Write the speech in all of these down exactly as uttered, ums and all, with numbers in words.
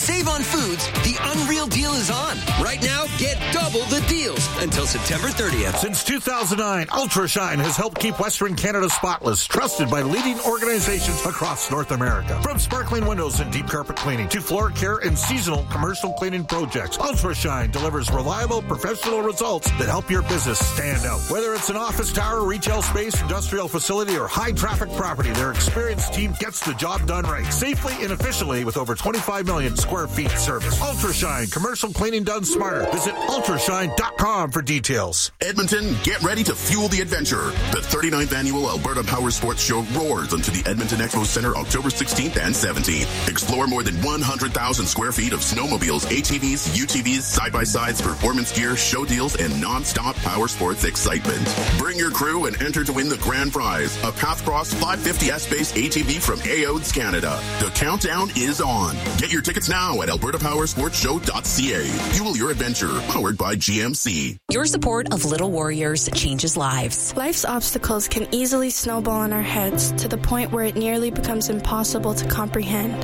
Save on foods. The Unreal Deal is on. Right now, get double the deals until September thirtieth. Since two thousand nine, Ultra Shine has helped keep Western Canada spotless, trusted by leading organizations across North America. From sparkling windows and deep carpet cleaning to floor care and seasonal commercial cleaning projects, Ultra Shine delivers reliable, professional results that help your business stand out. Whether it's an office tower, retail space, industrial facility, or high-traffic property, their experienced team gets the job done right, safely and efficiently with over twenty-five million square feet service. Ultra Shine, commercial cleaning done smarter. Visit ultra shine dot com for details. Edmonton, get ready to fuel the adventure. The thirty-ninth Annual Alberta Power Sports Show roars into the Edmonton Expo Center October sixteenth and seventeenth. Explore more than one hundred thousand square feet of snowmobiles, A T Vs, U T Vs, side-by-sides, performance gear, show deals, and non-stop power sports excitement. Bring your crew and enter to win the grand prize, a Pathcross five fifty S-based A T V from A O D S Canada. The countdown is on. Get your tickets now at alberta power sports show dot c a. Fuel your adventure, powered by G M C. Your support of Little Warriors changes lives. Life's obstacles can easily snowball in our heads to the point where it nearly becomes impossible to comprehend.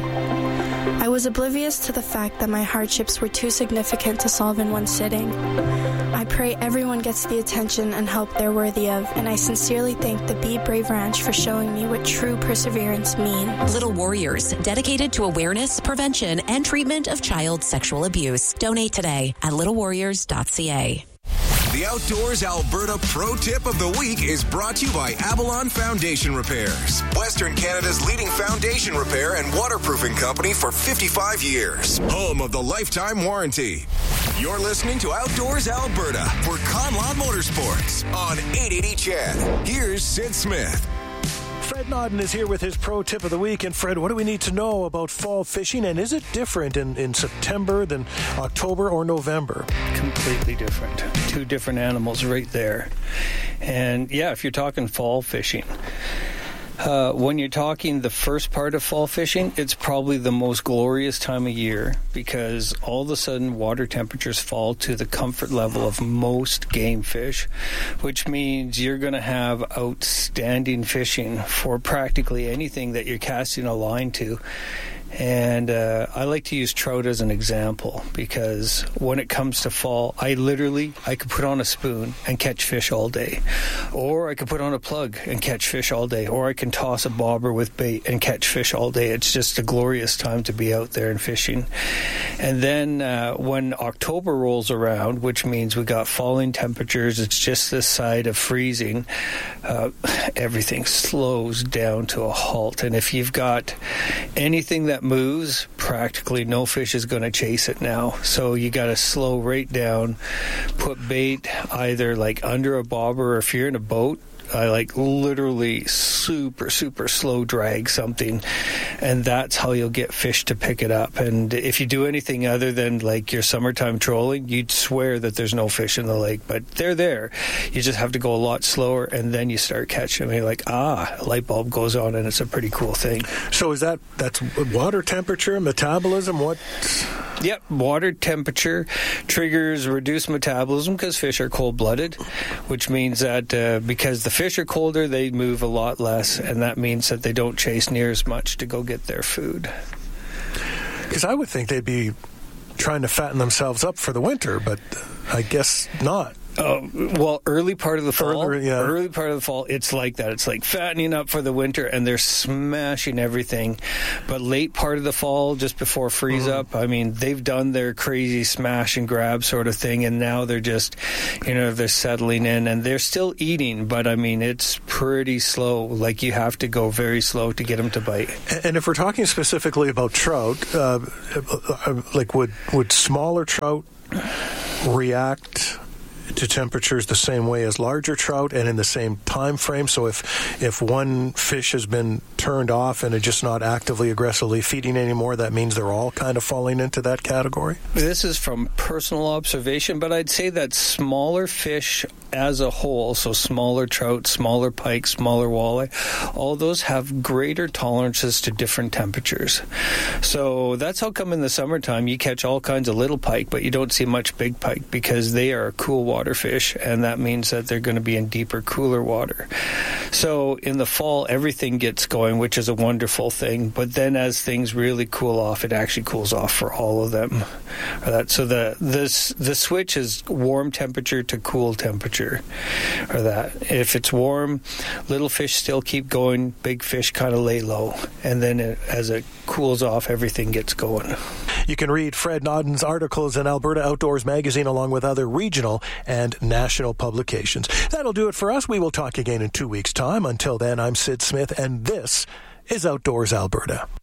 I was oblivious to the fact that my hardships were too significant to solve in one sitting. I pray everyone gets the attention and help they're worthy of, and I sincerely thank the Be Brave Ranch for showing me what true perseverance means. Little Warriors, dedicated to awareness, prevention, and treatment of child sexual abuse. Donate today at little warriors dot c a. The Outdoors Alberta Pro Tip of the Week is brought to you by Avalon Foundation Repairs, Western Canada's leading foundation repair and waterproofing company for fifty-five years. Home of the lifetime warranty. You're listening to Outdoors Alberta for Conlaw Motorsports on eight eighty C H E D. Here's Sid Smith. Fred Nodden is here with his pro tip of the week. And Fred, what do we need to know about fall fishing? And is it different in, in September than October or November? Completely different. Two different animals right there. And yeah, if you're talking fall fishing, Uh, when you're talking the first part of fall fishing, it's probably the most glorious time of year because all of a sudden water temperatures fall to the comfort level of most game fish, which means you're going to have outstanding fishing for practically anything that you're casting a line to. And uh, I like to use trout as an example because when it comes to fall, I literally, I could put on a spoon and catch fish all day. Or I could put on a plug and catch fish all day. Or I can toss a bobber with bait and catch fish all day. It's just a glorious time to be out there and fishing. And then uh, when October rolls around, which means we got falling temperatures, it's just this side of freezing, uh, everything slows down to a halt. And if you've got anything that moves, practically no fish is going to chase it now. So you got to slow right down, put bait either like under a bobber, or if you're in a boat, I like literally super, super slow drag something, and that's how you'll get fish to pick it up. And if you do anything other than like your summertime trolling, you'd swear that there's no fish in the lake, but they're there. You just have to go a lot slower, and then you start catching them. You're like, ah, a light bulb goes on, and it's a pretty cool thing. So is that, that's water temperature, metabolism, what? Yep, water temperature triggers reduced metabolism because fish are cold-blooded, which means that uh, because the fish are colder, they move a lot less, and that means that they don't chase near as much to go get their food. Because I would think they'd be trying to fatten themselves up for the winter, but I guess not. Uh, well, early part of the fall, Further, yeah. early part of the fall, it's like that. It's like fattening up for the winter, and they're smashing everything. But late part of the fall, just before freeze mm-hmm. up, I mean, they've done their crazy smash and grab sort of thing, and now they're just, you know, they're settling in, and they're still eating, but I mean, it's pretty slow. Like, you have to go very slow to get them to bite. And if we're talking specifically about trout, uh, like would would smaller trout react to temperatures the same way as larger trout and in the same time frame? So if if one fish has been turned off and is just not actively aggressively feeding anymore, that means they're all kind of falling into that category? This is from personal observation, but I'd say that smaller fish as a whole, so smaller trout, smaller pike, smaller walleye, all those have greater tolerances to different temperatures. So that's how come in the summertime you catch all kinds of little pike, but you don't see much big pike because they are cool water water fish, and that means that they're going to be in deeper, cooler water. So in the fall, everything gets going, which is a wonderful thing. But then as things really cool off, it actually cools off for all of them. So the this the switch is warm temperature to cool temperature, or that. If it's warm, little fish still keep going, big fish kind of lay low, and then it, as it cools off, everything gets going. You can read Fred Nodden's articles in Alberta Outdoors Magazine along with other regional and national publications. That'll do it for us. We will talk again in two weeks' time. Until then, I'm Sid Smith, and this is Outdoors Alberta.